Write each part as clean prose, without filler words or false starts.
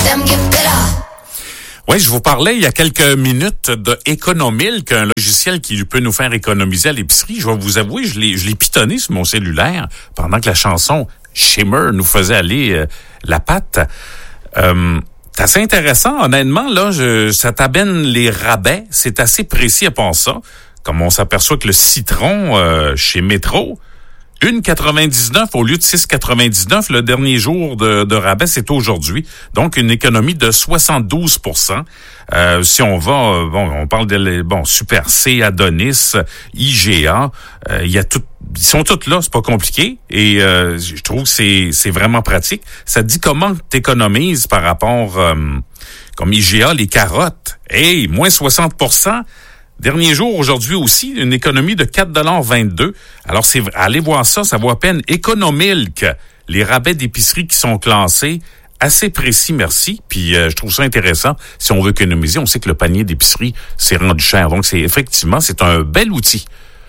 them get better. Oui, je vous parlais il y a quelques minutes de Economilk, un logiciel qui peut nous faire économiser à l'épicerie. Je vais vous avouer, je l'ai pitonné sur mon cellulaire pendant que la chanson Shimmer nous faisait aller la patte. C'est assez intéressant, honnêtement, là, ça t'amène les rabais, c'est assez précis à part ça. Comme on s'aperçoit que le citron chez Métro, 1,99 au lieu de 6,99 le dernier jour de rabais, c'est aujourd'hui. Donc, une économie de 72%. Si on va, on parle de Super C, Adonis, IGA, il y a tout. Ils sont tous là, c'est pas compliqué. Et je trouve que c'est vraiment pratique. Ça dit comment t'économises par rapport, comme IGA, les carottes. Hey, moins 60%. Dernier jour, aujourd'hui aussi, une économie de 4,22 $. Alors, allez voir ça vaut à peine. Economilk, les rabais d'épicerie qui sont classés, assez précis, merci. Puis, je trouve ça intéressant. Si on veut économiser, on sait que le panier d'épicerie, c'est rendu cher. Donc, c'est un bel outil.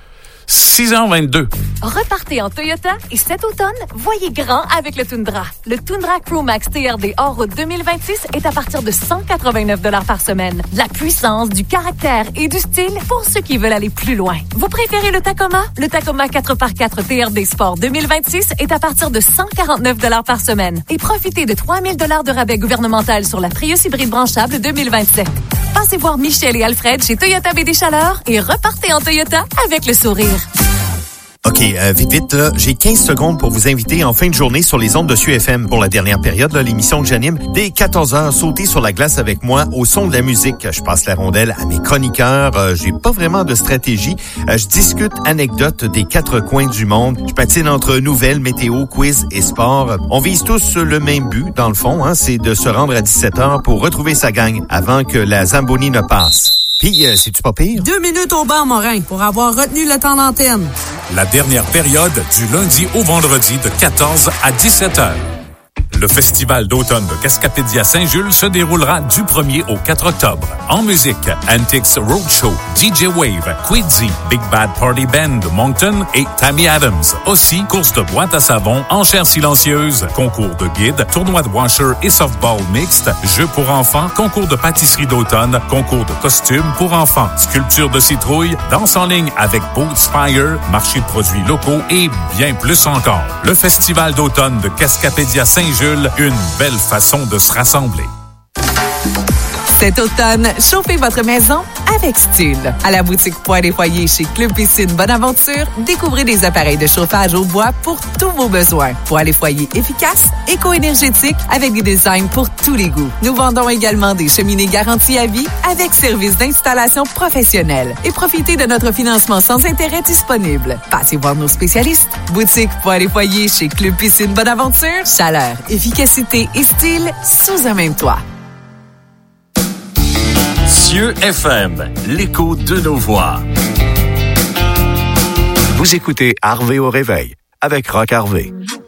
6h22. Repartez en Toyota et cet automne, voyez grand avec le Tundra. Le Tundra Crewmax TRD hors-route 2026 est à partir de 189 $ par semaine. De la puissance, du caractère et du style pour ceux qui veulent aller plus loin. Vous préférez le Tacoma? Le Tacoma 4x4 TRD Sport 2026 est à partir de 149 $ par semaine. Et profitez de 3 000 $ de rabais gouvernemental sur la Prius hybride branchable 2027. Passez voir Michel et Alfred chez Toyota BD Chaleur et repartez en Toyota avec le sourire. OK, vite, là, j'ai 15 secondes pour vous inviter en fin de journée sur les ondes de CUFM pour la dernière période, là, l'émission que j'anime. Dès 14h, sautez sur la glace avec moi au son de la musique. Je passe la rondelle à mes chroniqueurs. J'ai pas vraiment de stratégie. Je discute anecdotes des quatre coins du monde. Je patine entre nouvelles, météo, quiz et sport. On vise tous le même but, dans le fond, hein, c'est de se rendre à 17h pour retrouver sa gang avant que la Zamboni ne passe. Puis, c'est-tu pas pire? 2 minutes au banc, Morin, pour avoir retenu le temps d'antenne. La dernière période du lundi au vendredi de 14 à 17 heures. Le festival d'automne de Cascapédia Saint-Jules se déroulera du 1er au 4 octobre. En musique, Antiques Roadshow, DJ Wave, Quidzy, Big Bad Party Band de Moncton et Tammy Adams. Aussi, course de boîte à savon, enchères silencieuses, concours de guide, tournoi de washer et softball mixte, jeux pour enfants, concours de pâtisserie d'automne, concours de costumes pour enfants, sculpture de citrouille, danse en ligne avec Boat Spire, marché de produits locaux et bien plus encore. Le festival d'automne de Cascapédia Saint-Jules, une belle façon de se rassembler. Cet automne, chauffez votre maison avec style. À la boutique Poêle et Foyer chez Club Piscine Bonaventure, découvrez des appareils de chauffage au bois pour tous vos besoins. Poêle et Foyer efficace, éco-énergétique, avec des designs pour tous les goûts. Nous vendons également des cheminées garanties à vie avec service d'installation professionnelle. Et profitez de notre financement sans intérêt disponible. Passez voir nos spécialistes. Boutique Poêle et Foyer chez Club Piscine Bonaventure. Chaleur, efficacité et style sous un même toit. Cieux FM, l'écho de nos voix. Vous écoutez Harvey au réveil avec Rock Harvey.